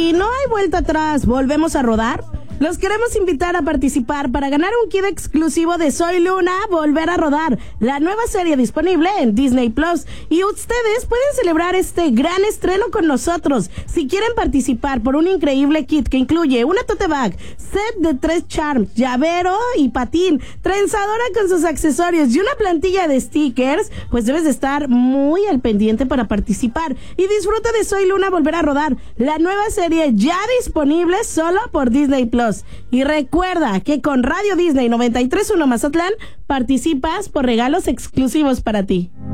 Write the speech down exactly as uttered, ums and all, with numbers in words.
y no hay vuelta atrás, volvemos a rodar. Los queremos invitar a participar para ganar un kit exclusivo de Soy Luna, Volver a Rodar, la nueva serie disponible en Disney Plus. Y ustedes pueden celebrar este gran estreno con nosotros. Si quieren participar por un increíble kit que incluye una tote bag, set de tres charms, llavero y patín, trenzadora con sus accesorios y una plantilla de stickers, pues debes de estar muy al pendiente para participar. Y disfruta de Soy Luna, Volver a Rodar, la nueva serie ya disponible solo por Disney Plus. Y recuerda que con Radio Disney noventa y tres punto uno Mazatlán participas por regalos exclusivos para ti.